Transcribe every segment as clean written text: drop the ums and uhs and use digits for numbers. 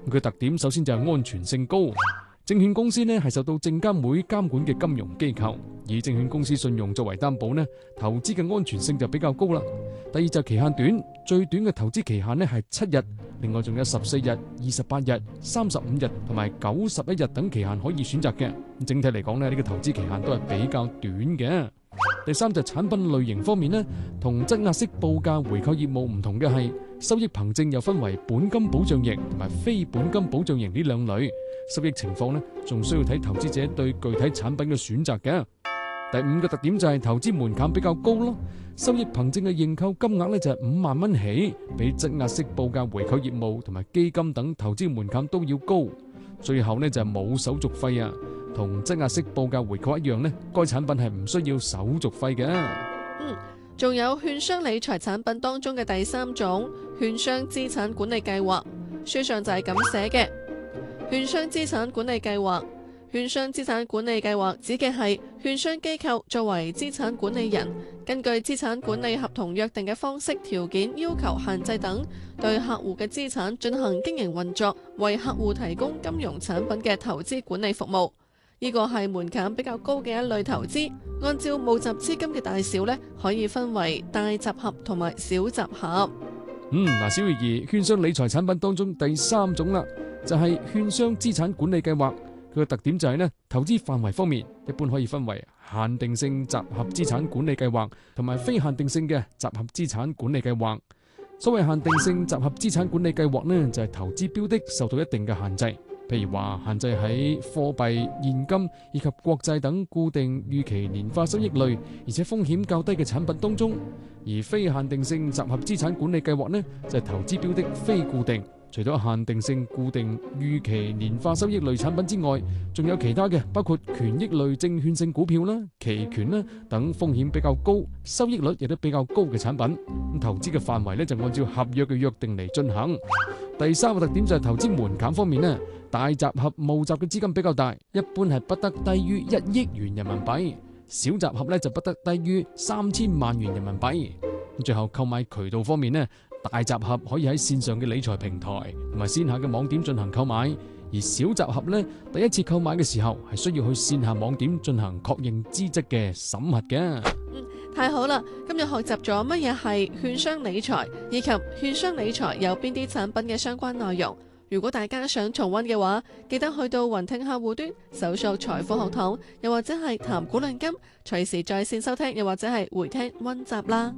佢特點首先就係安全性高。證券公司呢係受到證監會監管嘅金融機構，以證券公司信用作為擔保呢，投資嘅安全性就比較高啦。第二就期限短，最短嘅投資期限呢係7日，另外仲有14日、28日、35日同埋91日等期限可以選擇嘅。整體嚟講呢，呢個投資期限都係比較短嘅。第三就產品類型方面呢，同質押式報價回購業務唔同嘅係，收益憑證又分為本金保障型同埋非本金保障型呢兩類。收益情況呢，仲需要睇投資者對具體產品嘅選擇嘅。第五個特點就係投資門檻比較高咯，收益憑證嘅認購金額呢就係5萬蚊起，比質押式報價回購業務同埋基金等投資門檻都要高。最後呢就係冇手續費啊，同質押式報價回購一樣呢，該產品係唔需要手續費嘅。 仲有券商理財產品當中嘅第三種，券商資產管理計劃，書上就係咁寫嘅。券商資產管理計劃，券商資產管理計劃指嘅係券商機構作為資產管理人，根據資產管理合同約定嘅方式、條件、要求、限制等，對客戶嘅資產進行經營運作，為客戶提供金融產品嘅投資管理服務。呢個係門檻比較高嘅一類投資。按照募集資金嘅大小呢，可以分為大集合同埋小集合。 小月兒，券商理財產品當中第三種啦，就係券商資產管理計劃。佢嘅特點就係呢，投資範圍方面，一般可以分為限定性集合資產管理計劃同埋非限定性嘅集合資產管理計劃。所謂限定性集合資產管理計劃呢，就係投資標的受到一定嘅限制，譬如話限制喺貨幣、現金以及國債等固定預期年化收益類，而且風險較低嘅產品當中。而非限定性集合資產管理計劃呢，就係投資標的非固定，除咗限定性固定預期年化收益類產品之外，仲有其他嘅，包括權益類證券性股票啦、期權啦等風險比較高、收益率亦都比較高嘅產品。咁投資嘅範圍呢，就按照合約嘅約定嚟進行。第三個特點就係投資門檻方面呢，大集合募集嘅資金比較大，一般係不得低於1億元人民幣。小集合咧就不得低於3000萬元人民幣。最後購買渠道方面呢，大集合可以喺線上嘅理財平台同埋線下嘅網點進行購買，而小集合呢，第一次購買嘅時候係需要去線下網點進行確認資質嘅審核嘅。 太好啦！今日學習咗乜嘢係券商理財，以及券商理財有邊啲產品嘅相關內容。如果大家想重溫嘅話，記得去到雲聽客戶端搜索財富學堂，又或者係談股論金，隨時在線收聽，又或者係回聽溫習啦。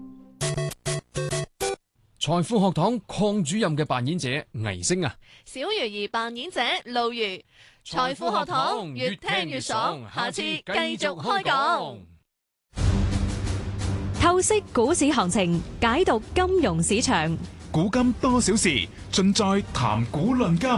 財富學堂鄺主任嘅扮演者倪星啊， 小魚兒扮演者路如。財富學堂越聽越爽，下次繼續開講。 透析股市行情，解讀金融市場。 古今多少事，盡在談股論金。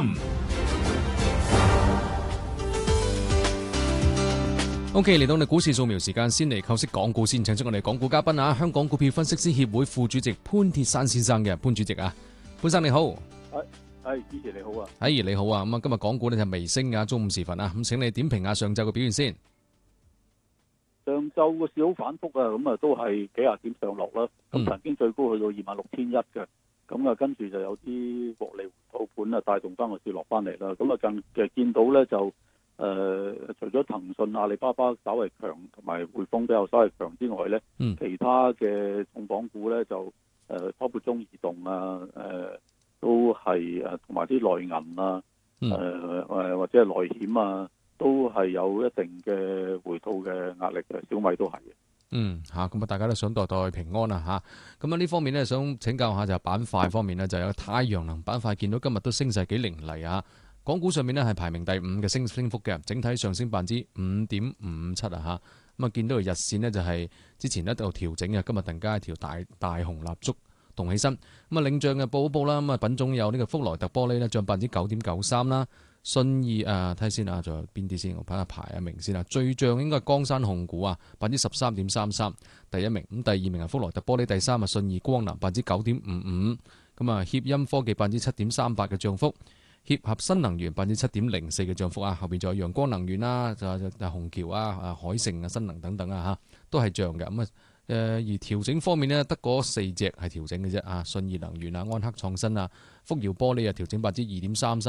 OK， 嚟到我哋股市掃描時間，先嚟透析港股先，請出我哋港股嘉賓啊，香港股票分析師協會副主席潘鐵珊先生嘅。潘主席啊，潘生你好。 係主持你好啊。 你好啊，咁啊今日港股呢就微升啊，中午時分啊，咁請你點評下上晝嘅表現先。 上晝個市好反覆啊，咁啊都係幾廿點上落啦，咁曾經最高去到26,100嘅。咁啊，跟住就有啲獲利回吐盤啊，帶動翻個市落翻嚟啦。咁啊，近期見到咧就除咗騰訊、阿里巴巴稍微強，同埋匯豐比較稍微強之外咧，其他嘅重磅股咧就包括中移動啊，都係同埋啲內銀啊，或者係內險啊，都係有一定嘅回吐嘅壓力嘅。小米都係嘅。 咁啊，大家都想代代平安啊吓。咁啊呢方面咧，想請教下就係板塊方面咧，就有太陽能板塊，見到今日都升勢幾凌厲啊。港股上面咧係排名第5嘅升幅嘅，整體上升5.57%啊吓。咁啊見到條日線呢，就係之前一度調整嘅，今日突然間一條大紅蠟燭動起身。咁啊領漲嘅報啦，咁啊品種有呢個福萊特玻璃咧漲9.93%啦。信義睇下先啊，仲有邊啲先？我睇下排名先啦。最漲應該係江山控股啊，13.33%，第一名。咁第二名係福萊特玻璃，第三係信義光能9.55%。咁啊，協鑫科技7.38%嘅漲幅，協合新能源7.04%嘅漲幅啊。後邊仲有陽光能源啦，就虹橋啊、海盛啊、新能等等啊嚇，都係漲嘅。咁啊而調整方面呢，得嗰4隻係調整嘅啫啊，信義能源啊、安克創新啊、福耀玻璃啊調整2.33%。